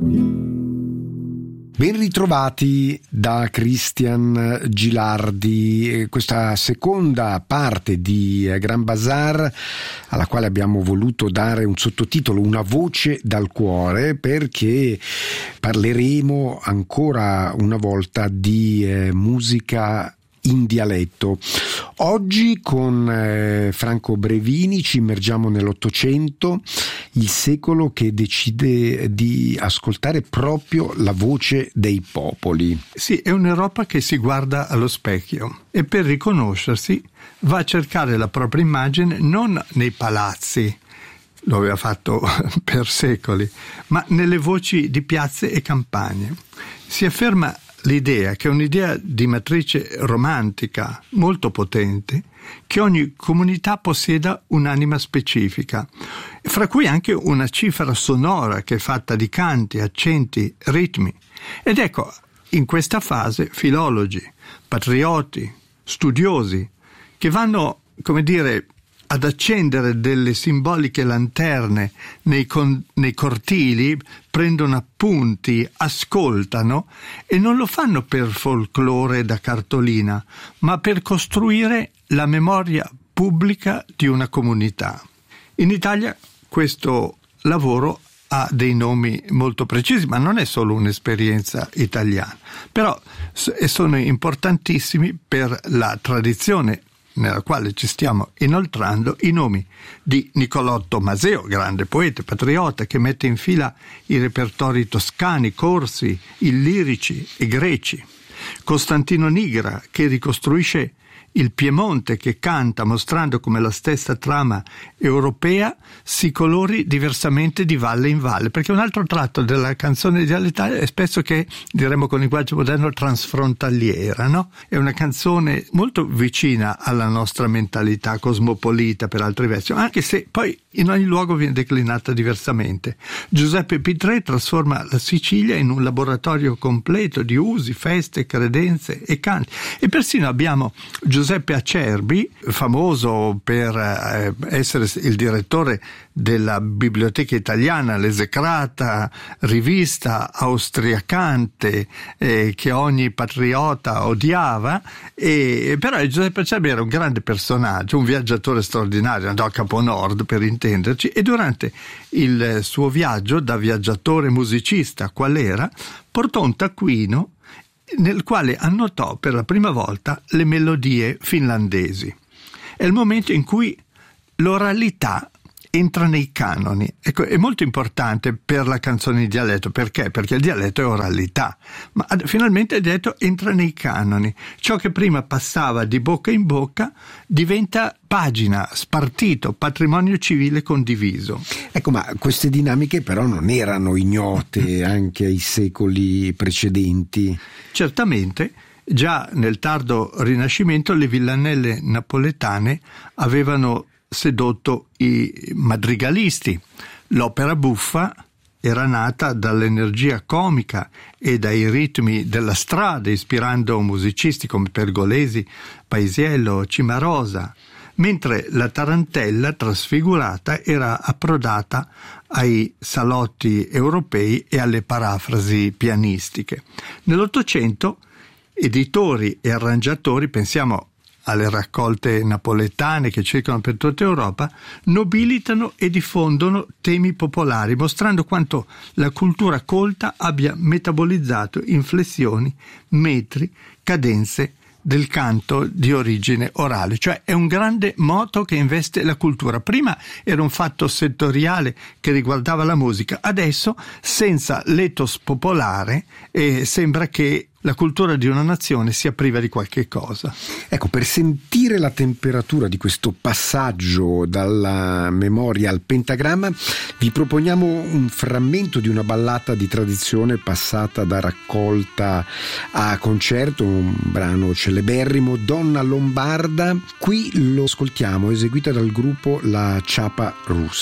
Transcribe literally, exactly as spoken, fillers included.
Ben ritrovati da Christian Gilardi, questa seconda parte di Grand Bazar alla quale abbiamo voluto dare un sottotitolo, una voce dal cuore, perché parleremo ancora una volta di eh, musica in dialetto. Oggi con eh, Franco Brevini ci immergiamo nell'Ottocento, il secolo che decide di ascoltare proprio la voce dei popoli. Sì, è un'Europa che si guarda allo specchio e per riconoscersi va a cercare la propria immagine non nei palazzi, lo aveva fatto per secoli, ma nelle voci di piazze e campagne. Si afferma l'idea, che è un'idea di matrice romantica molto potente, che ogni comunità possieda un'anima specifica, fra cui anche una cifra sonora che è fatta di canti, accenti, ritmi. Ed ecco, in questa fase filologi, patrioti, studiosi, che vanno, come dire, ad accendere delle simboliche lanterne nei, con, nei cortili, prendono appunti, ascoltano e non lo fanno per folklore da cartolina, ma per costruire la memoria pubblica di una comunità. In Italia questo lavoro ha dei nomi molto precisi, ma non è solo un'esperienza italiana, però sono importantissimi per la tradizione nella quale ci stiamo inoltrando, i nomi di Niccolò Tommaseo, grande poeta, patriota, che mette in fila i repertori toscani, corsi, illirici e greci; Costantino Nigra, che ricostruisce il Piemonte, che canta mostrando come la stessa trama europea si colori diversamente di valle in valle, perché un altro tratto della canzone dialettale è spesso che, diremmo con linguaggio moderno, transfrontaliera, no? È una canzone molto vicina alla nostra mentalità cosmopolita per altri versi, anche se poi in ogni luogo viene declinata diversamente. Giuseppe Pitrè trasforma la Sicilia in un laboratorio completo di usi, feste, credenze e canti, e persino abbiamo Giuseppe Acerbi, famoso per eh, essere il direttore della Biblioteca Italiana, l'esecrata rivista austriacante eh, che ogni patriota odiava, e però Giuseppe Acerbi era un grande personaggio, un viaggiatore straordinario, andò a Capo Nord per intenderci, e durante il suo viaggio da viaggiatore musicista qual era, portò un taccuino nel quale annotò per la prima volta le melodie finlandesi. È il momento in cui l'oralità entra nei canoni. Ecco, è molto importante per la canzone in dialetto. Perché? Perché il dialetto è oralità, ma finalmente il dialetto entra nei canoni. Ciò che prima passava di bocca in bocca diventa pagina, spartito, patrimonio civile condiviso. Ecco, ma queste dinamiche però non erano ignote anche ai secoli precedenti. Certamente, già nel tardo Rinascimento le villanelle napoletane avevano sedotto i madrigalisti. L'opera buffa era nata dall'energia comica e dai ritmi della strada, ispirando musicisti come Pergolesi, Paisiello, Cimarosa, mentre la tarantella trasfigurata era approdata ai salotti europei e alle parafrasi pianistiche. Nell'Ottocento editori e arrangiatori, pensiamo alle raccolte napoletane che circolano per tutta Europa, nobilitano e diffondono temi popolari, mostrando quanto la cultura colta abbia metabolizzato inflessioni, metri, cadenze del canto di origine orale. Cioè è un grande moto che investe la cultura. Prima era un fatto settoriale che riguardava la musica, adesso senza l'ethos popolare eh, sembra che la cultura di una nazione sia priva di qualche cosa. Ecco, per sentire la temperatura di questo passaggio dalla memoria al pentagramma, vi proponiamo un frammento di una ballata di tradizione passata da raccolta a concerto, un brano celeberrimo, Donna Lombarda. Qui lo ascoltiamo, eseguita dal gruppo La Ciapa Russa.